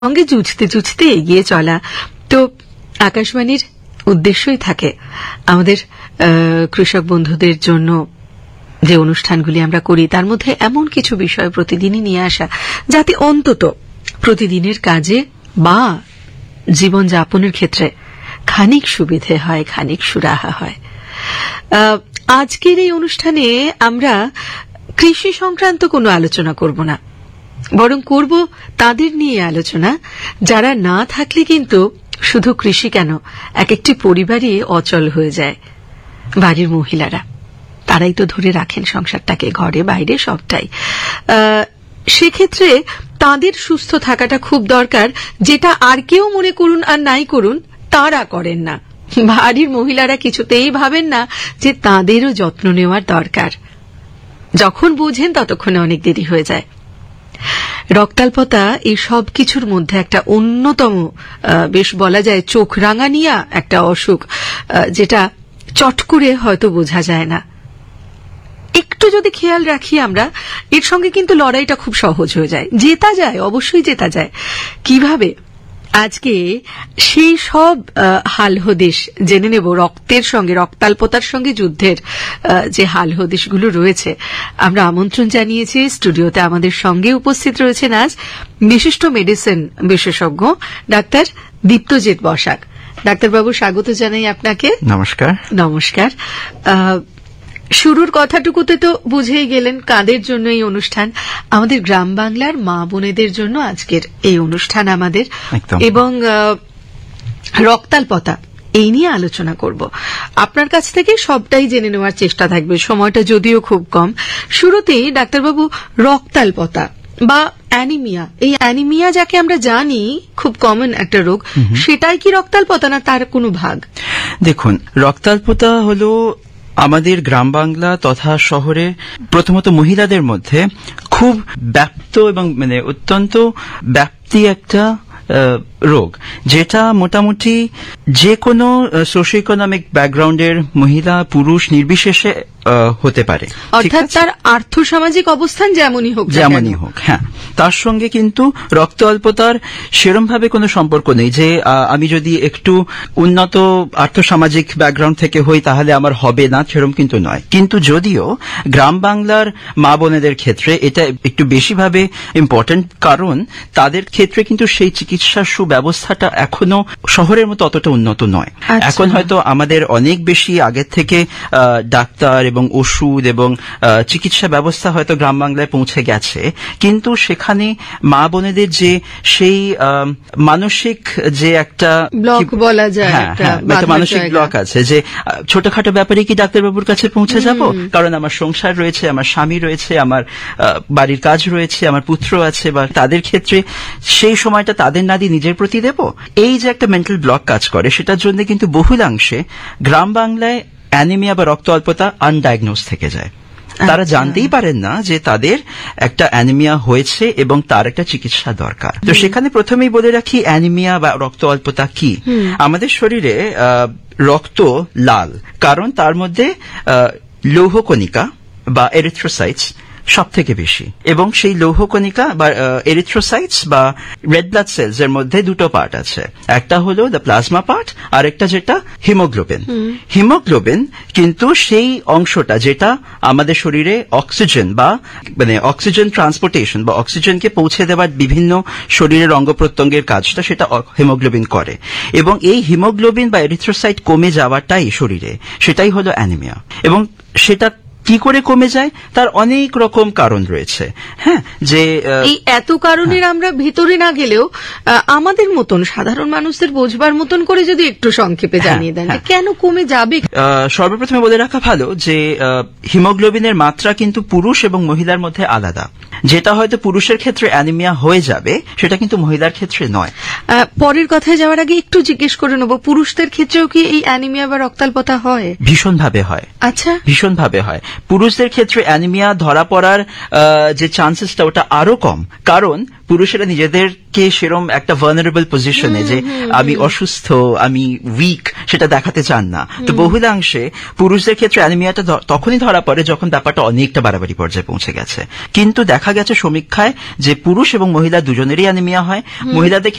সঙ্গে জুঝতে জুঝতে এগিয়ে চলা। তো আকাশবাণীর উদ্দেশ্যই থাকে আমাদের কৃষক বন্ধুদের জন্য যে অনুষ্ঠানগুলি আমরা করি তার মধ্যে এমন কিছু বিষয় প্রতিদিনই নিয়ে আসা যাতে অন্তত প্রতিদিনের কাজে বা জীবনযাপনের ক্ষেত্রে খানিক সুবিধে হয়, খানিক সুরাহা হয়। আজকের এই অনুষ্ঠানে আমরা কৃষি সংক্রান্ত কোনো আলোচনা করব না, বরং করব তাদের নিয়ে আলোচনা যারা না থাকলে কিন্তু শুধু কৃষি কেন এক একটি পরিবারই অচল হয়ে যায়। বাড়ির মহিলারা তারাই তো ধরে রাখেন সংসারটাকে, ঘরে বাইরে সবটাই। সেক্ষেত্রে তাদের সুস্থ থাকাটা খুব দরকার, যেটা আর কেউ মনে করুন আর নাই করুন তারা করেন না। বাড়ির মহিলারা কিছুতেই ভাবেন না যে তাদেরও যত্ন নেওয়ার দরকার। যখন বুঝেন ততক্ষণে অনেক দেরি হয়ে যায়। রক্তাল্পতা এই সব কিছুর মধ্যে একটা অন্যতম, বেশ বলা যায় চোখ রাঙানিয়া একটা অসুখ, যেটা চট করে হয়তো বোঝা যায় না। একটু যদি খেয়াল রাখি আমরা, এর সঙ্গে কিন্তু লড়াইটা খুব সহজ হয়ে যায়, জেতা যায়, অবশ্যই জেতা যায়। কিভাবে? আজকে সেই সব হাল হদিশ জেনে নেব। রক্তের সঙ্গে, রক্তাল্পতার সঙ্গে যুদ্ধের যে হাল হদিশগুলো রয়েছে, আমরা আমন্ত্রণ জানিয়েছি। স্টুডিওতে আমাদের সঙ্গে উপস্থিত রয়েছেন আজ বিশিষ্ট মেডিসিন বিশেষজ্ঞ ডাক্তার দীপ্তজিৎ বসাক। ডাক্তারবাবু, স্বাগত জানাই আপনাকে। নমস্কার। নমস্কার। শুরুর কথাটুকুতে তো বুঝেই গেলেন কাদের জন্য এই অনুষ্ঠান। আমাদের গ্রাম বাংলার মা বোনেদের জন্য আজকের এই অনুষ্ঠান আমাদের, এবং রক্তাল্পতা এই নিয়ে আলোচনা করব। আপনার কাছ থেকে সবটাই জেনে নেওয়ার চেষ্টা থাকবে, সময়টা যদিও খুব কম। শুরুতেই ডাক্তারবাবু, রক্তাল্পতা বা অ্যানিমিয়া, এই অ্যানিমিয়া যাকে আমরা জানি খুব কমন একটা রোগ, সেটাই কি রক্তাল্পতা না তার কোনো ভাগ? দেখুন, রক্তাল্পতা হলো আমাদের গ্রাম বাংলা তথা শহরে প্রথমত মহিলাদের মধ্যে খুব ব্যাপ্ত এবং অত্যন্ত ব্যাপ্তি একটা রোগ, যেটা মোটামুটি যে কোনো সোশিও ইকোনমিক ব্যাকগ্রাউন্ডের মহিলা পুরুষ নির্বিশেষে হতে পারে। অর্থাৎ তার আর্থসামাজিক অবস্থান যেমনই হোক, হ্যাঁ, তার সঙ্গে কিন্তু রক্ত অল্পতার সেরম ভাবে কোনো সম্পর্ক নেই যে আমি যদি একটু উন্নত আর্থসামাজিক ব্যাকগ্রাউন্ড থেকে হই তাহলে আমার হবে না, সেরম কিন্তু নয়। কিন্তু যদিও গ্রাম বাংলার মা বোনেদের ক্ষেত্রে এটা একটু বেশিভাবে ইম্পর্টেন্ট, কারণ তাদের ক্ষেত্রে কিন্তু সেই চিকিৎসার সুব্যবস্থাটা এখনো শহরের মতো অতটা উন্নত নয়। এখন হয়তো আমাদের অনেক বেশি আগের থেকে ডাক্তার এবং ওষুধ এবং চিকিৎসা ব্যবস্থা হয়তো গ্রাম বাংলায় পৌঁছে গেছে, কিন্তু সেখানে মা বোনেদের যে সেই মানসিক যে একটা ব্লক বলা যায়, মানসিক ব্লক আছে যে ছোটখাটো ব্যাপারে কি ডাক্তারবাবুর কাছে পৌঁছে যাব, কারণ আমার সংসার রয়েছে, আমার স্বামী রয়েছে, আমার বাড়ির কাজ রয়েছে, আমার পুত্র আছে, বা তাদের ক্ষেত্রে সেই সময়টা তাদের না দিয়ে নিজের প্রতি দেব, এই যে একটা মেন্টাল ব্লক কাজ করে, সেটার জন্য কিন্তু বহুলাংশে গ্রাম বাংলায় অ্যানিমিয়া বা রক্ত অল্পতা আনডায়াগনোজ থেকে যায়। তারা জানতেই পারেন না যে তাদের একটা অ্যানিমিয়া হয়েছে এবং তার একটা চিকিৎসা দরকার। তো সেখানে প্রথমেই বলে রাখি, অ্যানিমিয়া বা রক্ত অল্পতা কি। আমাদের শরীরে রক্ত লাল, কারণ তার মধ্যে লৌহকণিকা বা এরিথ্রোসাইটস সব থেকে বেশি, এবং সেই লৌহকণিকা বা এরিথ্রোসাইটস বা রেড ব্লাড সেলস এর মধ্যে দুটো পার্ট আছে, একটা হলো দ্য প্লাজমা পার্ট আর একটা যেটা হিমোগ্লোবিন। হিমোগ্লোবিন কিন্তু সেই অংশটা যেটা আমাদের শরীরে অক্সিজেন বা অক্সিজেন ট্রান্সপোর্টেশন বা অক্সিজেনকে পৌঁছে দেওয়ার বিভিন্ন শরীরের অঙ্গ প্রত্যঙ্গের কাজটা সেটা হিমোগ্লোবিন করে, এবং এই হিমোগ্লোবিন বা এরিথ্রোসাইট কমে যাওয়াটাই শরীরে, সেটাই হলো অ্যানিমিয়া। এবং সেটা কি করে কমে যায় তার অনেক রকম কারণ রয়েছে। হ্যাঁ, যে এই এত কারণের আমরা ভিতরে না গেলেও আমাদের মতন সাধারণ মানুষদের বোঝবার মতন করে যদি একটু সংক্ষেপে জানিয়ে দেন কেন কমে যাবে। সর্বপ্রথমে বলে রাখা ভালো যে হিমোগ্লোবিনের মাত্রা কিন্তু পুরুষ এবং মহিলার মধ্যে আলাদা। যেটা হয়তো পুরুষের ক্ষেত্রে অ্যানিমিয়া হয়ে যাবে, সেটা কিন্তু মহিলার ক্ষেত্রে নয়। পরের কথায় যাওয়ার আগে একটু জিজ্ঞেস করে নেব, পুরুষদের ক্ষেত্রেও কি এই অ্যানিমিয়া বা রক্তাল্পতা হয়? ভীষণভাবে হয়। আচ্ছা, ভীষণভাবে হয়। পুরুষদের ক্ষেত্রে অ্যানিমিয়া ধরা পড়ার যে চান্সেসটা ওটা আরো কম, কারণ পুরুষেরা নিজেদেরকে সেরম একটা ভালনারেবল পজিশনে যে আমি অসুস্থ, আমি উইক, সেটা দেখাতে চান না। তো বহুলাংশে পুরুষদের ক্ষেত্রে অ্যানিমিয়াটা তখনই ধরা পড়ে যখন ব্যাপারটা অনেকটা বাড়াবাড়ি পর্যায়ে পৌঁছে গেছে। কিন্তু দেখা গেছে সমীক্ষায় যে পুরুষ এবং মহিলা দুজনেরই অ্যানিমিয়া হয়। মহিলাদের